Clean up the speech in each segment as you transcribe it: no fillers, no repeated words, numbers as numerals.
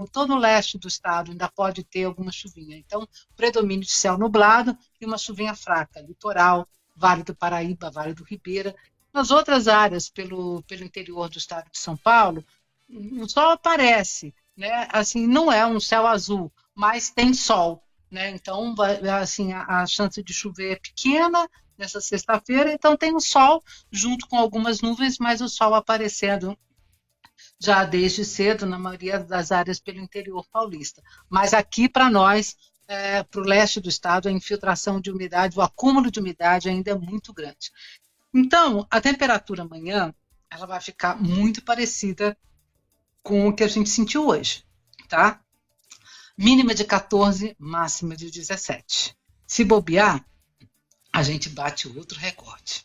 todo o leste do estado ainda pode ter alguma chuvinha. Então, predomínio de céu nublado e uma chuvinha fraca, litoral, Vale do Paraíba, Vale do Ribeira. Nas outras áreas, pelo interior do estado de São Paulo, o sol aparece, né? Assim, não é um céu azul, mas tem sol, né? Então, assim, a chance de chover é pequena nessa sexta-feira, então tem o sol junto com algumas nuvens, mas o sol aparecendo já desde cedo na maioria das áreas pelo interior paulista. Mas aqui, para nós, para o leste do estado, a infiltração de umidade, o acúmulo de umidade ainda é muito grande. Então, a temperatura amanhã ela vai ficar muito parecida com o que a gente sentiu hoje, tá? Mínima de 14, máxima de 17. Se bobear, a gente bate outro recorde.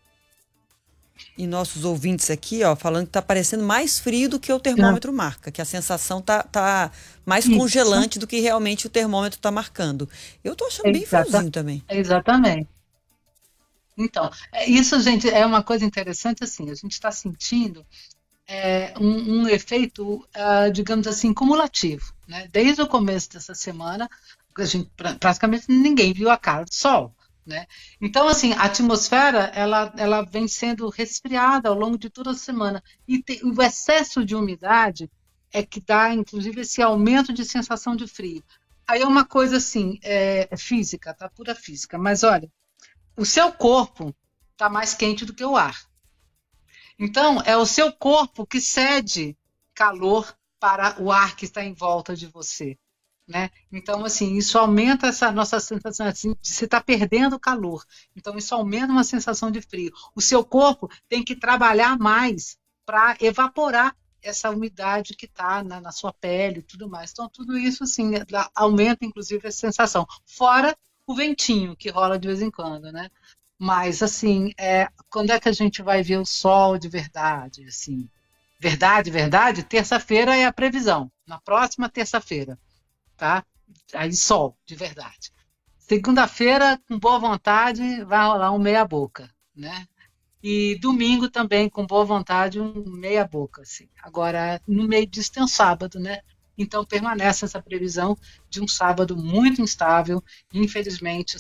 E nossos ouvintes aqui, ó, falando que tá parecendo mais frio do que o termômetro marca, que a sensação tá mais congelante do que realmente o termômetro tá marcando. Eu tô achando bem friozinho também. Exatamente. Então, isso, gente, é uma coisa interessante, assim, a gente está sentindo um efeito, digamos assim, cumulativo, né? Desde o começo dessa semana, a gente, praticamente ninguém viu a cara do sol, né? Então, assim, a atmosfera, ela vem sendo resfriada ao longo de toda a semana, e o excesso de umidade é que dá, inclusive, esse aumento de sensação de frio. Aí é uma coisa, assim, física, tá? Pura física, mas olha, o seu corpo está mais quente do que o ar. Então, é o seu corpo que cede calor para o ar que está em volta de você, né? Então, assim, isso aumenta essa nossa sensação assim, de você estar perdendo calor. Então, isso aumenta uma sensação de frio. O seu corpo tem que trabalhar mais para evaporar essa umidade que está na sua pele e tudo mais. Então, tudo isso, assim, aumenta, inclusive, a sensação. Fora o ventinho que rola de vez em quando, né? Mas, assim, quando é que a gente vai ver o sol de verdade? Assim, verdade, terça-feira é a previsão. Na próxima terça-feira, tá? Aí sol, de verdade. Segunda-feira, com boa vontade, vai rolar um meia-boca, né? E domingo também, com boa vontade, um meia-boca, assim. Agora, no meio disso tem um sábado, né? Então, permanece essa previsão de um sábado muito instável. Infelizmente,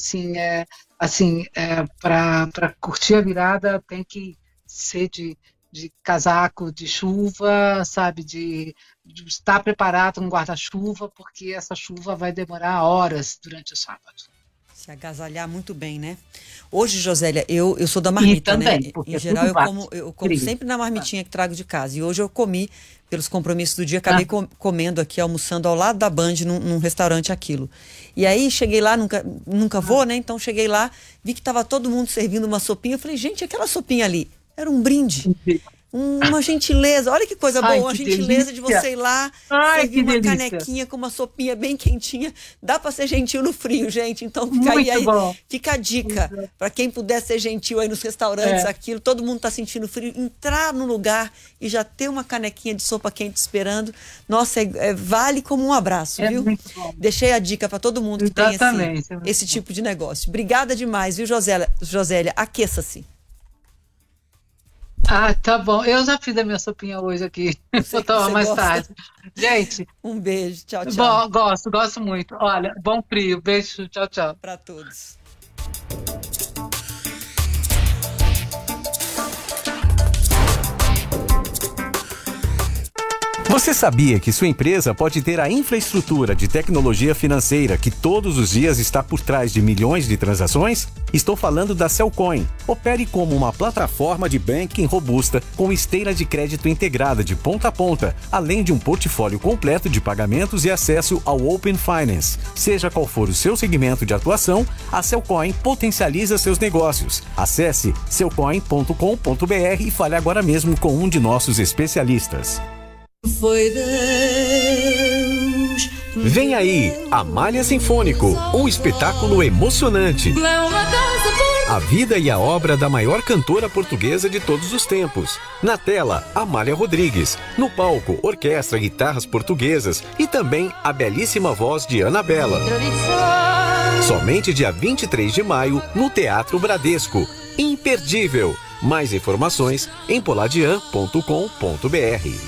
para curtir a virada, tem que ser de casaco de chuva, sabe? De estar preparado com guarda-chuva, porque essa chuva vai demorar horas durante o sábado. Se agasalhar muito bem, né? Hoje, Josélia, eu sou da marmita, também, né? Em geral, eu como sempre na marmitinha que trago de casa. E hoje eu comi, pelos compromissos do dia, acabei comendo aqui, almoçando ao lado da Band, num restaurante Aquilo. E aí, cheguei lá, nunca vou, né? Então, cheguei lá, vi que tava todo mundo servindo uma sopinha. Eu falei, gente, aquela sopinha ali era um brinde. Uma gentileza, olha que coisa boa, uma gentileza de você ir lá, servir uma canequinha com uma sopinha bem quentinha. Dá para ser gentil no frio, gente. Então fica a dica para quem puder ser gentil aí nos restaurantes, Aquilo, todo mundo tá sentindo frio, entrar no lugar e já ter uma canequinha de sopa quente esperando. Nossa, vale como um abraço, viu? Muito bom. Deixei a dica para todo mundo que tem esse tipo de negócio. Obrigada demais, viu, Josélia? Aqueça-se. Tá bom. Eu já fiz a minha sopinha hoje aqui. Vou tomar mais tarde. Gente. Um beijo. Tchau, tchau. Gosto muito. Olha, bom frio. Beijo. Tchau, tchau. Para todos. Você sabia que sua empresa pode ter a infraestrutura de tecnologia financeira que todos os dias está por trás de milhões de transações? Estou falando da Cellcoin. Opere como uma plataforma de banking robusta com esteira de crédito integrada de ponta a ponta, além de um portfólio completo de pagamentos e acesso ao Open Finance. Seja qual for o seu segmento de atuação, a Cellcoin potencializa seus negócios. Acesse cellcoin.com.br e fale agora mesmo com um de nossos especialistas. Foi Deus. Vem aí, Amália Sinfônico, um espetáculo emocionante. A vida e a obra da maior cantora portuguesa de todos os tempos. Na tela, Amália Rodrigues. No palco, orquestra, guitarras portuguesas e também a belíssima voz de Anabela. Somente dia 23 de maio, no Teatro Bradesco. Imperdível. Mais informações em poladian.com.br.